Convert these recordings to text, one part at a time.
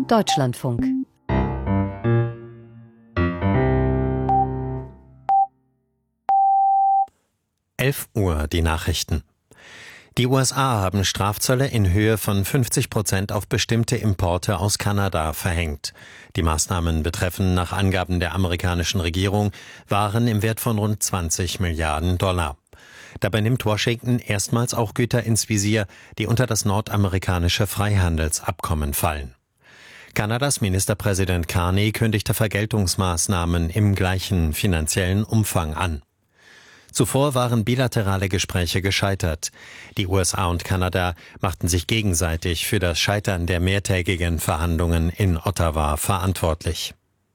Deutschlandfunk. Uhr, die Nachrichten. Die USA haben Strafzölle in Höhe von 50% auf bestimmte Importe aus Kanada verhängt. Die Maßnahmen betreffen nach Angaben der amerikanischen Regierung Waren im Wert von rund 20 Milliarden $. Dabei nimmt Washington erstmals auch Güter ins Visier, die unter das nordamerikanische Freihandelsabkommen fallen. Kanadas Ministerpräsident Carney kündigte Vergeltungsmaßnahmen im gleichen finanziellen Umfang an. Zuvor waren bilaterale Gespräche gescheitert. Die USA und Kanada machten sich gegenseitig für das Scheitern der mehrtägigen Verhandlungen in Ottawa verantwortlich.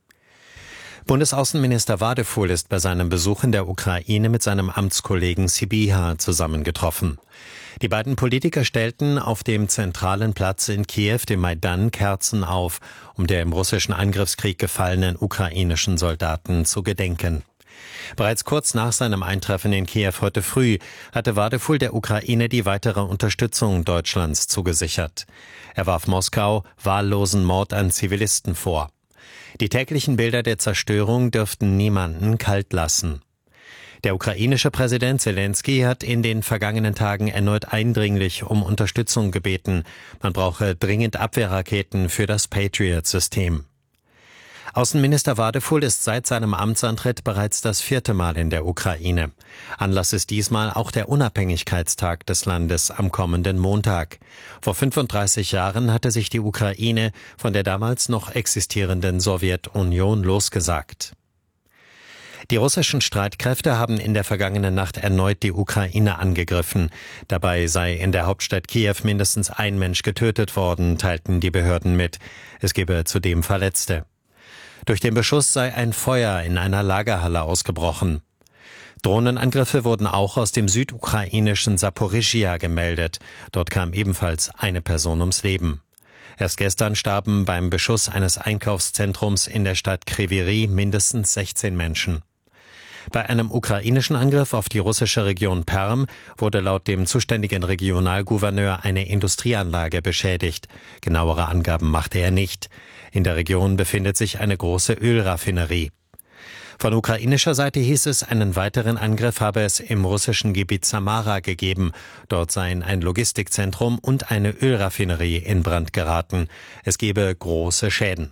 Bundesaußenminister Wadefuhl ist bei seinem Besuch in der Ukraine mit seinem Amtskollegen Sybiha zusammengetroffen. Die beiden Politiker stellten auf dem zentralen Platz in Kiew, dem Maidan, Kerzen auf, um der im russischen Angriffskrieg gefallenen ukrainischen Soldaten zu gedenken. Bereits kurz nach seinem Eintreffen in Kiew heute früh hatte Wadefuhl der Ukraine die weitere Unterstützung Deutschlands zugesichert. Er warf Moskau wahllosen Mord an Zivilisten vor. Die täglichen Bilder der Zerstörung dürften niemanden kalt lassen. Der ukrainische Präsident Zelensky hat in den vergangenen Tagen erneut eindringlich um Unterstützung gebeten. Man brauche dringend Abwehrraketen für das Patriot-System. Außenminister Wadefuhl ist seit seinem Amtsantritt bereits das 4. Mal in der Ukraine. Anlass ist diesmal auch der Unabhängigkeitstag des Landes am kommenden Montag. Vor 35 Jahren hatte sich die Ukraine von der damals noch existierenden Sowjetunion losgesagt. Die russischen Streitkräfte haben in der vergangenen Nacht erneut die Ukraine angegriffen. Dabei sei in der Hauptstadt Kiew mindestens ein Mensch getötet worden, teilten die Behörden mit. Es gebe zudem Verletzte. Durch den Beschuss sei ein Feuer in einer Lagerhalle ausgebrochen. Drohnenangriffe wurden auch aus dem südukrainischen Saporischschja gemeldet. Dort kam ebenfalls eine Person ums Leben. Erst gestern starben beim Beschuss eines Einkaufszentrums in der Stadt Kryvyi Rih mindestens 16 Menschen. Bei einem ukrainischen Angriff auf die russische Region Perm wurde laut dem zuständigen Regionalgouverneur eine Industrieanlage beschädigt. Genauere Angaben machte er nicht. In der Region befindet sich eine große Ölraffinerie. Von ukrainischer Seite hieß es, einen weiteren Angriff habe es im russischen Gebiet Samara gegeben. Dort seien ein Logistikzentrum und eine Ölraffinerie in Brand geraten. Es gebe große Schäden.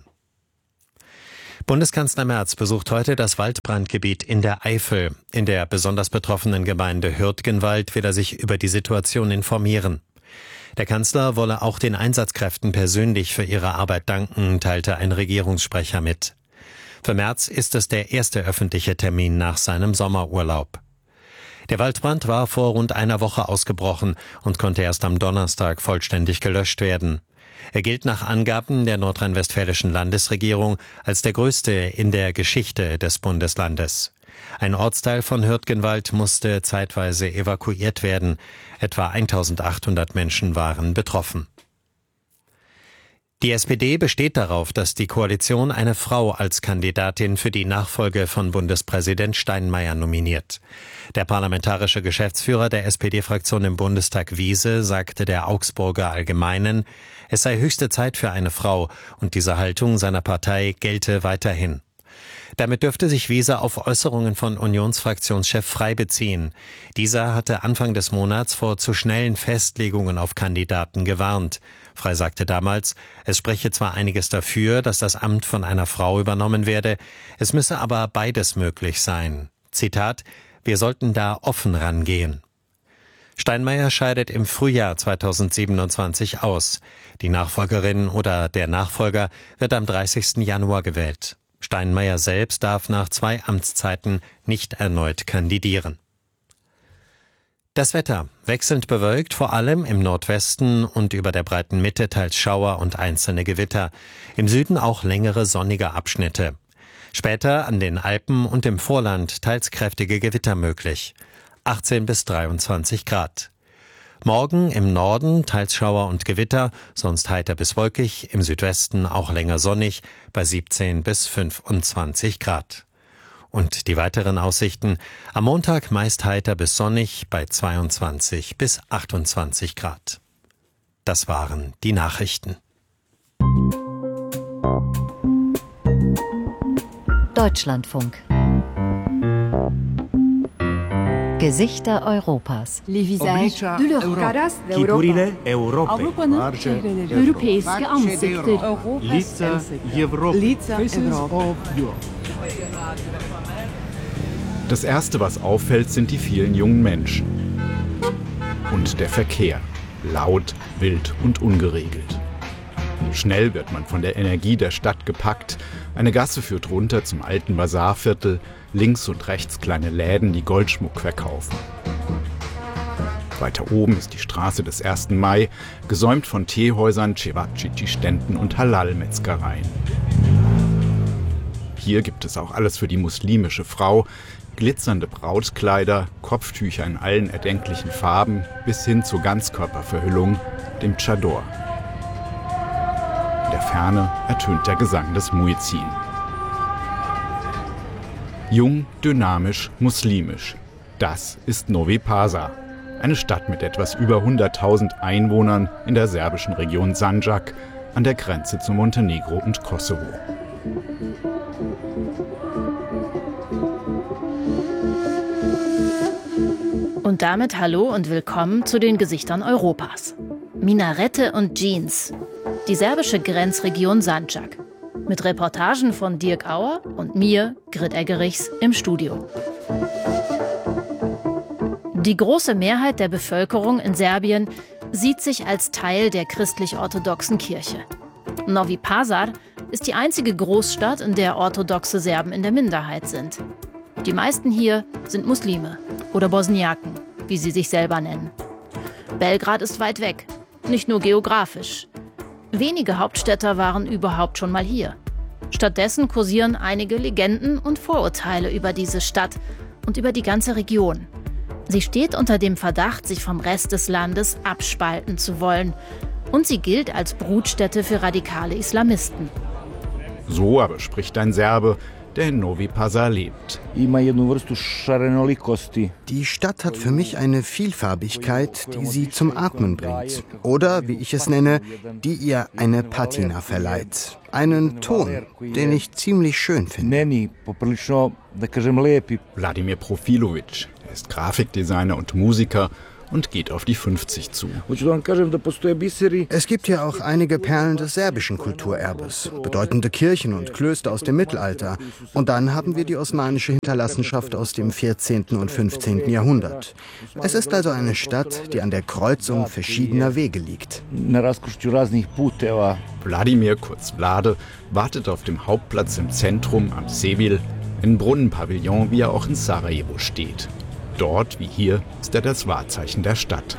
Bundeskanzler Merz besucht heute das Waldbrandgebiet in der Eifel. In der besonders betroffenen Gemeinde Hürtgenwald will er sich über die Situation informieren. Der Kanzler wolle auch den Einsatzkräften persönlich für ihre Arbeit danken, teilte ein Regierungssprecher mit. Für Merz ist es der erste öffentliche Termin nach seinem Sommerurlaub. Der Waldbrand war vor rund einer Woche ausgebrochen und konnte erst am Donnerstag vollständig gelöscht werden. Er gilt nach Angaben der nordrhein-westfälischen Landesregierung als der größte in der Geschichte des Bundeslandes. Ein Ortsteil von Hürtgenwald musste zeitweise evakuiert werden. Etwa 1800 Menschen waren betroffen. Die SPD besteht darauf, dass die Koalition eine Frau als Kandidatin für die Nachfolge von Bundespräsident Steinmeier nominiert. Der parlamentarische Geschäftsführer der SPD-Fraktion im Bundestag, Wiese, sagte der Augsburger Allgemeinen, es sei höchste Zeit für eine Frau und diese Haltung seiner Partei gelte weiterhin. Damit dürfte sich Wiese auf Äußerungen von Unionsfraktionschef Frey beziehen. Dieser hatte Anfang des Monats vor zu schnellen Festlegungen auf Kandidaten gewarnt. Frey sagte damals, es spreche zwar einiges dafür, dass das Amt von einer Frau übernommen werde, es müsse aber beides möglich sein. Zitat, wir sollten da offen rangehen. Steinmeier scheidet im Frühjahr 2027 aus. Die Nachfolgerin oder der Nachfolger wird am 30. Januar gewählt. Steinmeier selbst darf nach 2 Amtszeiten nicht erneut kandidieren. Das Wetter: wechselnd bewölkt, vor allem im Nordwesten und über der breiten Mitte teils Schauer und einzelne Gewitter. Im Süden auch längere sonnige Abschnitte. Später an den Alpen und im Vorland teils kräftige Gewitter möglich. 18 bis 23 Grad. Morgen im Norden teils Schauer und Gewitter, sonst heiter bis wolkig, im Südwesten auch länger sonnig, bei 17 bis 25 Grad. Und die weiteren Aussichten: am Montag meist heiter bis sonnig, bei 22 bis 28 Grad. Das waren die Nachrichten. Deutschlandfunk. Gesichter Europas. Les visages de l'Europe. Figurile Europy. Europejskie ansikter. Lica Europy. Das Erste, was auffällt, sind die vielen jungen Menschen. Und der Verkehr. Laut, wild und ungeregelt. Schnell wird man von der Energie der Stadt gepackt. Eine Gasse führt runter zum alten Basarviertel. Links und rechts kleine Läden, die Goldschmuck verkaufen. Weiter oben ist die Straße des 1. Mai, gesäumt von Teehäusern, Cevapcici-Ständen und Halal-Metzgereien. Hier gibt es auch alles für die muslimische Frau. Glitzernde Brautkleider, Kopftücher in allen erdenklichen Farben, bis hin zur Ganzkörperverhüllung, dem Chador. In der Ferne ertönt der Gesang des Muezzin. Jung, dynamisch, muslimisch. Das ist Novi Pazar, eine Stadt mit etwas über 100.000 Einwohnern in der serbischen Region Sandžak an der Grenze zu Montenegro und Kosovo. Und damit hallo und willkommen zu den Gesichtern Europas. Minarette und Jeans. Die serbische Grenzregion Sandžak. Mit Reportagen von Dirk Auer und mir, Grit Eggerichs, im Studio. Die große Mehrheit der Bevölkerung in Serbien sieht sich als Teil der christlich-orthodoxen Kirche. Novi Pazar ist die einzige Großstadt, in der orthodoxe Serben in der Minderheit sind. Die meisten hier sind Muslime oder Bosniaken, wie sie sich selber nennen. Belgrad ist weit weg, nicht nur geografisch. Wenige Hauptstädter waren überhaupt schon mal hier. Stattdessen kursieren einige Legenden und Vorurteile über diese Stadt und über die ganze Region. Sie steht unter dem Verdacht, sich vom Rest des Landes abspalten zu wollen. Und sie gilt als Brutstätte für radikale Islamisten. So aber spricht ein Serbe, der in Novi Pazar lebt. Die Stadt hat für mich eine Vielfarbigkeit, die sie zum Atmen bringt. Oder, wie ich es nenne, die ihr eine Patina verleiht. Einen Ton, den ich ziemlich schön finde. Vladimir Profilovic, er ist Grafikdesigner und Musiker und geht auf die 50 zu. Es gibt ja auch einige Perlen des serbischen Kulturerbes, bedeutende Kirchen und Klöster aus dem Mittelalter. Und dann haben wir die osmanische Hinterlassenschaft aus dem 14. und 15. Jahrhundert. Es ist also eine Stadt, die an der Kreuzung verschiedener Wege liegt. Wladimir, kurz Vlade, wartet auf dem Hauptplatz im Zentrum am Sevil, ein Brunnenpavillon, wie er auch in Sarajevo steht. Dort, wie hier, ist er das Wahrzeichen der Stadt.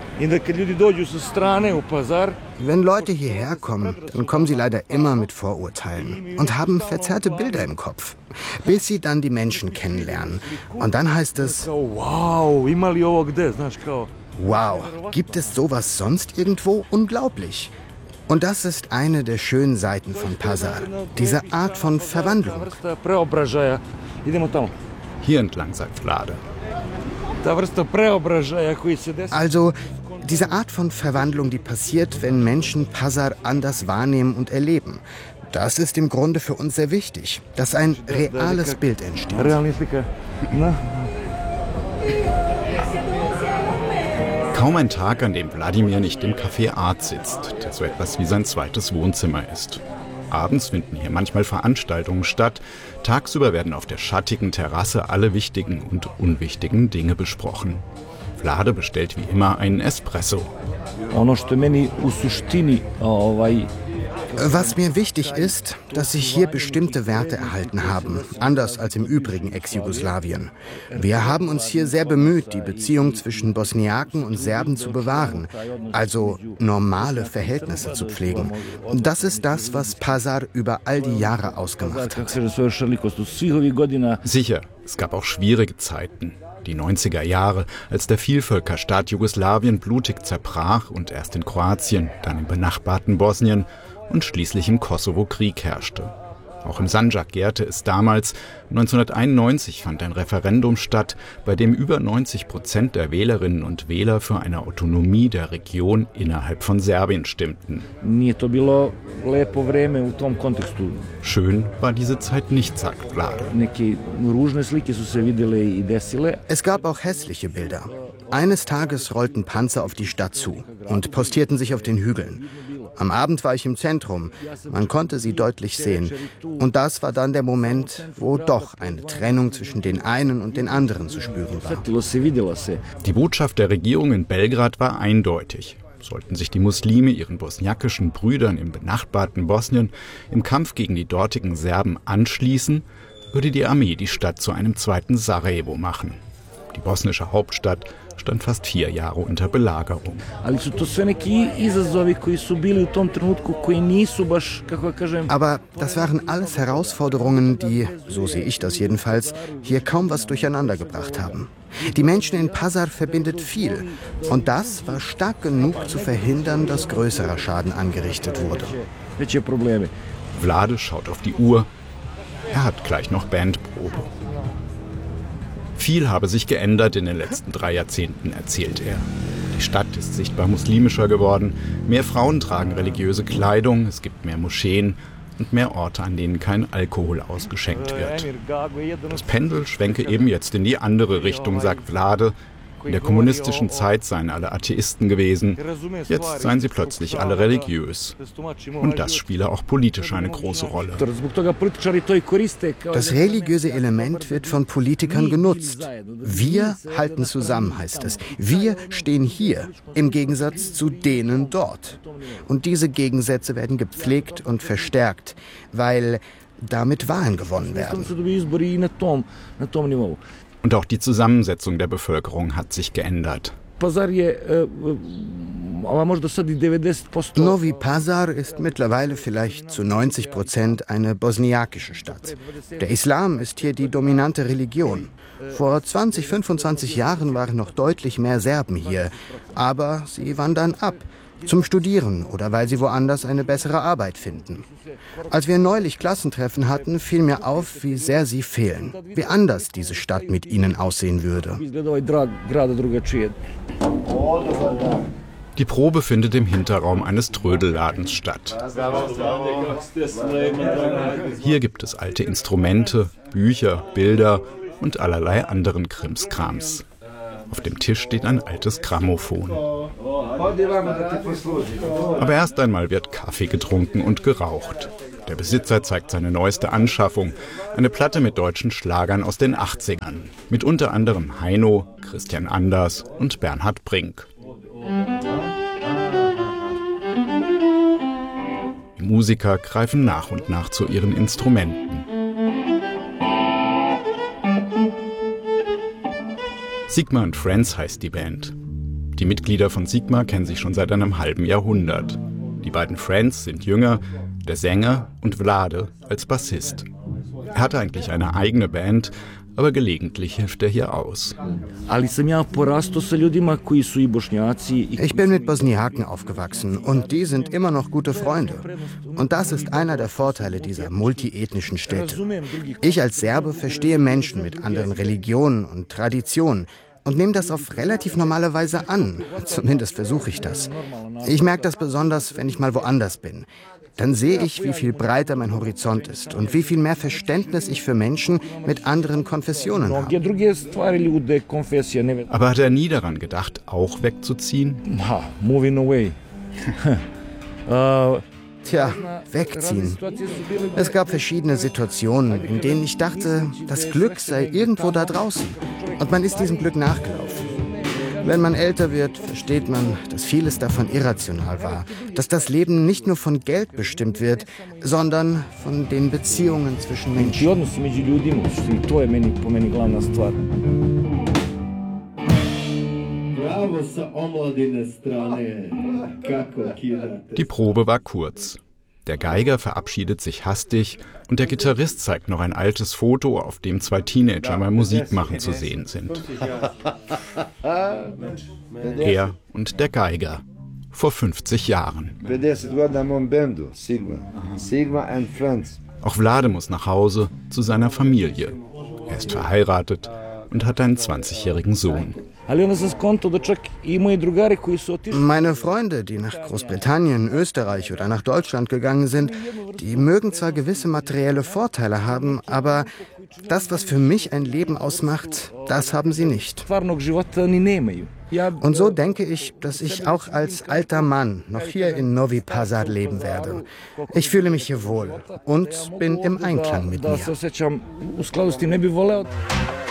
Wenn Leute hierher kommen, dann kommen sie leider immer mit Vorurteilen und haben verzerrte Bilder im Kopf, bis sie dann die Menschen kennenlernen. Und dann heißt es, wow, gibt es sowas sonst irgendwo? Unglaublich. Und das ist eine der schönen Seiten von Pazar, diese Art von Verwandlung. Hier entlang, sagt Vlade. Also, diese Art von Verwandlung, die passiert, wenn Menschen Pazar anders wahrnehmen und erleben. Das ist im Grunde für uns sehr wichtig, dass ein reales Bild entsteht. Kaum ein Tag, an dem Wladimir nicht im Café Art sitzt, der so etwas wie sein zweites Wohnzimmer ist. Abends finden hier manchmal Veranstaltungen statt. Tagsüber werden auf der schattigen Terrasse alle wichtigen und unwichtigen Dinge besprochen. Vlade bestellt wie immer einen Espresso. Was mir wichtig ist, dass sich hier bestimmte Werte erhalten haben, anders als im übrigen Ex-Jugoslawien. Wir haben uns hier sehr bemüht, die Beziehung zwischen Bosniaken und Serben zu bewahren, also normale Verhältnisse zu pflegen. Das ist das, was Pazar über all die Jahre ausgemacht hat. Sicher, es gab auch schwierige Zeiten. Die 90er Jahre, als der Vielvölkerstaat Jugoslawien blutig zerbrach und erst in Kroatien, dann im benachbarten Bosnien und schließlich im Kosovo Krieg herrschte. Auch im Sandžak gärte es damals. 1991 fand ein Referendum statt, bei dem über 90% der Wählerinnen und Wähler für eine Autonomie der Region innerhalb von Serbien stimmten. Schön war diese Zeit nicht, sagt Vlade. Es gab auch hässliche Bilder. Eines Tages rollten Panzer auf die Stadt zu und postierten sich auf den Hügeln. Am Abend war ich im Zentrum. Man konnte sie deutlich sehen. Und das war dann der Moment, wo doch eine Trennung zwischen den einen und den anderen zu spüren war. Die Botschaft der Regierung in Belgrad war eindeutig. Sollten sich die Muslime ihren bosniakischen Brüdern im benachbarten Bosnien im Kampf gegen die dortigen Serben anschließen, würde die Armee die Stadt zu einem zweiten Sarajevo machen. Die bosnische Hauptstadt stand fast 4 Jahre unter Belagerung. Aber das waren alles Herausforderungen, die, so sehe ich das jedenfalls, hier kaum was durcheinander gebracht haben. Die Menschen in Pazar verbindet viel. Und das war stark genug zu verhindern, dass größerer Schaden angerichtet wurde. Vlade schaut auf die Uhr. Er hat gleich noch Bandprobe. Viel habe sich geändert in den letzten 3 Jahrzehnten, erzählt er. Die Stadt ist sichtbar muslimischer geworden, mehr Frauen tragen religiöse Kleidung, es gibt mehr Moscheen und mehr Orte, an denen kein Alkohol ausgeschenkt wird. Das Pendel schwenke eben jetzt in die andere Richtung, sagt Vlade. In der kommunistischen Zeit seien alle Atheisten gewesen, jetzt seien sie plötzlich alle religiös. Und das spiele auch politisch eine große Rolle. Das religiöse Element wird von Politikern genutzt. Wir halten zusammen, heißt es. Wir stehen hier, im Gegensatz zu denen dort. Und diese Gegensätze werden gepflegt und verstärkt, weil damit Wahlen gewonnen werden. Und auch die Zusammensetzung der Bevölkerung hat sich geändert. Novi Pazar ist mittlerweile vielleicht zu 90% eine bosniakische Stadt. Der Islam ist hier die dominante Religion. Vor 20, 25 Jahren waren noch deutlich mehr Serben hier, aber sie wandern ab. Zum Studieren oder weil sie woanders eine bessere Arbeit finden. Als wir neulich Klassentreffen hatten, fiel mir auf, wie sehr sie fehlen, wie anders diese Stadt mit ihnen aussehen würde. Die Probe findet im Hinterraum eines Trödelladens statt. Hier gibt es alte Instrumente, Bücher, Bilder und allerlei anderen Krimskrams. Auf dem Tisch steht ein altes Grammophon. Aber erst einmal wird Kaffee getrunken und geraucht. Der Besitzer zeigt seine neueste Anschaffung, eine Platte mit deutschen Schlagern aus den 80ern. Mit unter anderem Heino, Christian Anders und Bernhard Brink. Die Musiker greifen nach und nach zu ihren Instrumenten. Sigma & Friends heißt die Band. Die Mitglieder von Sigma kennen sich schon seit einem halben Jahrhundert. Die beiden Friends sind jünger, der Sänger und Vlade als Bassist. Er hatte eigentlich eine eigene Band, aber gelegentlich hilft er hier aus. Ich bin mit Bosniaken aufgewachsen und die sind immer noch gute Freunde. Und das ist einer der Vorteile dieser multiethnischen Städte. Ich als Serbe verstehe Menschen mit anderen Religionen und Traditionen und nehme das auf relativ normale Weise an. Zumindest versuche ich das. Ich merke das besonders, wenn ich mal woanders bin. Dann sehe ich, wie viel breiter mein Horizont ist und wie viel mehr Verständnis ich für Menschen mit anderen Konfessionen habe. Aber hat er nie daran gedacht, auch wegzuziehen? Tja, wegziehen. Es gab verschiedene Situationen, in denen ich dachte, das Glück sei irgendwo da draußen. Und man ist diesem Glück nachgelaufen. Wenn man älter wird, versteht man, dass vieles davon irrational war. Dass das Leben nicht nur von Geld bestimmt wird, sondern von den Beziehungen zwischen Menschen. Die Probe war kurz. Der Geiger verabschiedet sich hastig und der Gitarrist zeigt noch ein altes Foto, auf dem 2 Teenager beim Musikmachen zu sehen sind. Er und der Geiger. Vor 50 Jahren. Auch Vlade muss nach Hause zu seiner Familie. Er ist verheiratet und hat einen 20-jährigen Sohn. Meine Freunde, die nach Großbritannien, Österreich oder nach Deutschland gegangen sind, die mögen zwar gewisse materielle Vorteile haben, aber das, was für mich ein Leben ausmacht, das haben sie nicht. Und so denke ich, dass ich auch als alter Mann noch hier in Novi Pazar leben werde. Ich fühle mich hier wohl und bin im Einklang mit mir.